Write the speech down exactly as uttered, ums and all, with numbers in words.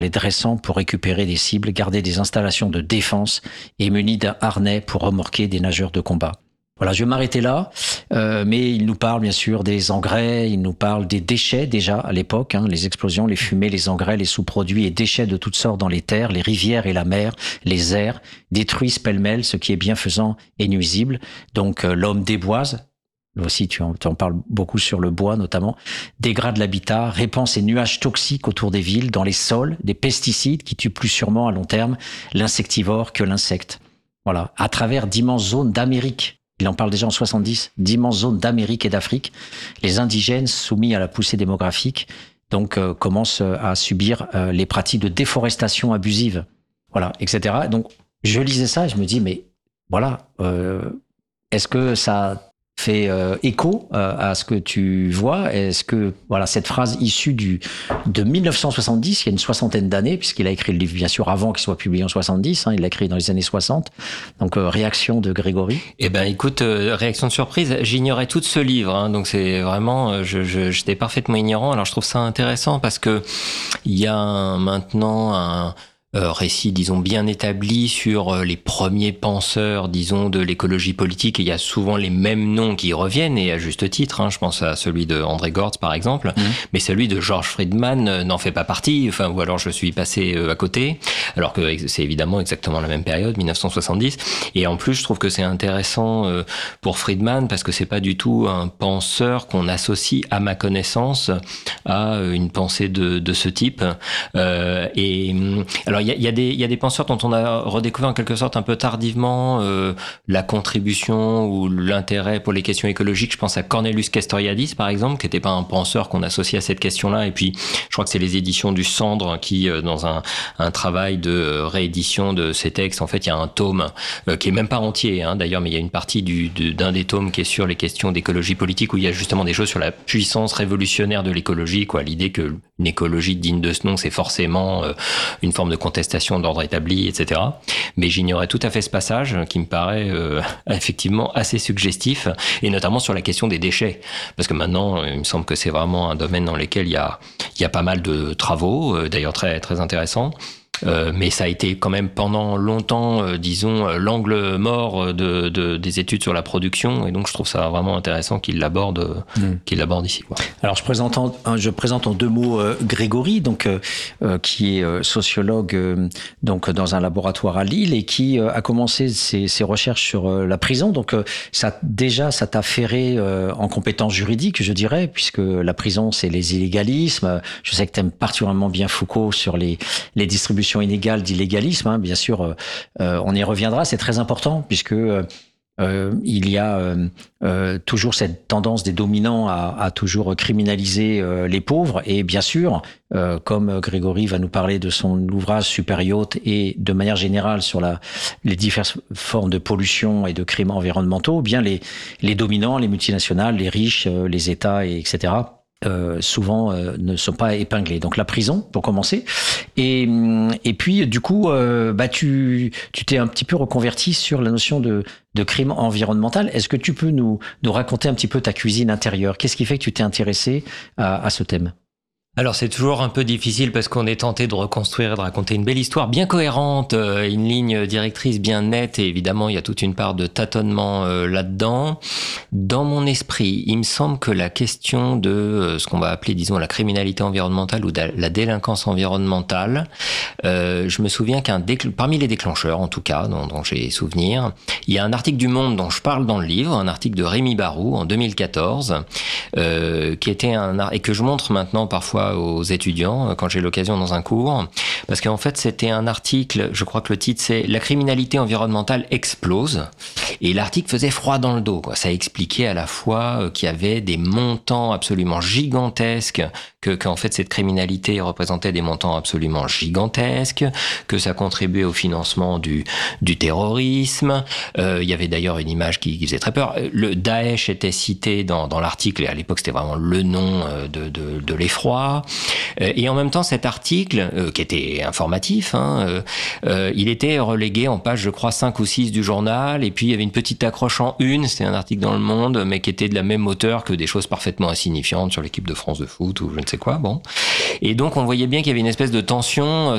les dressant pour récupérer des cibles, garder des installations de défense et munis d'un harnais pour remorquer des nageurs de combat. Voilà, je vais m'arrêter là, euh, mais il nous parle bien sûr des engrais, il nous parle des déchets déjà à l'époque, hein, les explosions, les fumées, les engrais, les sous-produits et déchets de toutes sortes dans les terres, les rivières et la mer, les airs, détruisent pêle-mêle ce qui est bienfaisant et nuisible. Donc euh, l'homme déboise, là aussi tu en, tu en parles beaucoup sur le bois notamment, dégrade l'habitat, répand ces nuages toxiques autour des villes, dans les sols, des pesticides qui tuent plus sûrement à long terme l'insectivore que l'insecte. Voilà, à travers d'immenses zones d'Amérique. Il en parle déjà en soixante-dix, d'immenses zones d'Amérique et d'Afrique. Les indigènes, soumis à la poussée démographique, donc euh, commencent à subir euh, les pratiques de déforestation abusive, voilà, et cetera. Donc, je lisais ça et je me dis, mais voilà, euh, est-ce que ça fait euh, écho euh, à ce que tu vois? Est-ce que voilà cette phrase issue du de mille neuf cent soixante-dix, il y a une soixantaine d'années, puisqu'il a écrit le livre bien sûr avant qu'il soit publié en soixante-dix, hein, il l'a écrit dans les années soixante. Donc euh, réaction de Grégory. Eh ben écoute, euh, réaction de surprise, j'ignorais tout de ce livre, hein, donc c'est vraiment, euh, je, je, j'étais parfaitement ignorant. Alors je trouve ça intéressant parce que il y a un, maintenant un Euh, récit, disons, bien établi sur euh, les premiers penseurs, disons, de l'écologie politique. Et il y a souvent les mêmes noms qui reviennent, et à juste titre, hein, je pense à celui de André Gortz, par exemple, mmh. mais celui de George Friedman euh, n'en fait pas partie, enfin, ou alors je suis passé euh, à côté, alors que c'est évidemment exactement la même période, mille neuf cent soixante-dix. Et en plus, je trouve que c'est intéressant euh, pour Friedman, parce que c'est pas du tout un penseur qu'on associe, à ma connaissance, à une pensée de, de ce type. Euh, et alors, Il y, a, il, y a des, il y a des penseurs dont on a redécouvert en quelque sorte un peu tardivement euh, la contribution ou l'intérêt pour les questions écologiques. Je pense à Cornelius Castoriadis, par exemple, qui n'était pas un penseur qu'on associe à cette question-là. Et puis, je crois que c'est les éditions du Cendre qui, euh, dans un, un travail de réédition de ces textes, en fait, il y a un tome euh, qui est même pas entier, hein, d'ailleurs, mais il y a une partie du, de, d'un des tomes qui est sur les questions d'écologie politique, où il y a justement des choses sur la puissance révolutionnaire de l'écologie, quoi. L'idée que une écologie digne de ce nom, c'est forcément euh, une forme de contestation d'ordre établi, et cetera. Mais j'ignorais tout à fait ce passage qui me paraît euh, effectivement assez suggestif, et notamment sur la question des déchets. Parce que maintenant, il me semble que c'est vraiment un domaine dans lequel il y a, il y a pas mal de travaux, euh, d'ailleurs très, très intéressants. Euh, mais ça a été quand même pendant longtemps, euh, disons, euh, l'angle mort de, de, des études sur la production, et donc je trouve ça vraiment intéressant qu'il l'aborde, mmh. qu'il l'aborde ici, quoi. Alors je présente en, je présente en deux mots euh, Grégory, donc euh, euh, qui est euh, sociologue euh, donc dans un laboratoire à Lille, et qui euh, a commencé ses, ses recherches sur euh, la prison. Donc euh, ça déjà ça t'a ferré euh, en compétences juridiques, je dirais, puisque la prison c'est les illégalismes. Je sais que t'aimes particulièrement bien Foucault sur les les distributions inégale d'illégalisme, hein, bien sûr, euh, euh, on y reviendra, c'est très important, puisque euh, euh, il y a euh, euh, toujours cette tendance des dominants à, à toujours criminaliser euh, les pauvres, et bien sûr, euh, comme Grégory va nous parler de son ouvrage Super Yacht et de manière générale sur la, les diverses formes de pollution et de crimes environnementaux, bien les, les dominants, les multinationales, les riches, euh, les États, et etc., Euh, souvent euh, ne sont pas épinglés. Donc la prison pour commencer, et et puis du coup euh, bah tu tu t'es un petit peu reconverti sur la notion de de crime environnemental. Est-ce que tu peux nous nous raconter un petit peu ta cuisine intérieure? Qu'est-ce qui fait que tu t'es intéressé à, à ce thème? Alors c'est toujours un peu difficile parce qu'on est tenté de reconstruire et de raconter une belle histoire bien cohérente, euh, une ligne directrice bien nette, et évidemment il y a toute une part de tâtonnement euh, là-dedans. Dans mon esprit, il me semble que la question de euh, ce qu'on va appeler, disons, la criminalité environnementale ou de la délinquance environnementale, euh, je me souviens qu'un décl- parmi les déclencheurs, en tout cas, dont, dont j'ai souvenir, il y a un article du Monde dont je parle dans le livre, un article de Rémi Barou en deux mille quatorze, euh, qui était un et que je montre maintenant parfois aux étudiants quand j'ai l'occasion dans un cours, parce qu'en fait c'était un article, je crois que le titre c'est « La criminalité environnementale explose », et l'article faisait froid dans le dos, quoi. Ça expliquait à la fois qu'il y avait des montants absolument gigantesques, que qu'en fait cette criminalité représentait des montants absolument gigantesques, que ça contribuait au financement du du terrorisme. Euh, il y avait d'ailleurs une image qui, qui faisait très peur. Le Daesh était cité dans dans l'article, et à l'époque c'était vraiment le nom de de, de l'effroi. Et en même temps, cet article, euh, qui était informatif, hein, euh, euh, il était relégué en page, je crois, cinq ou six du journal, et puis il y avait une petite accroche en une, c'était un article dans Le Monde, mais qui était de la même hauteur que des choses parfaitement insignifiantes sur l'équipe de France de foot, ou je ne sais sais quoi, bon. Et donc on voyait bien qu'il y avait une espèce de tension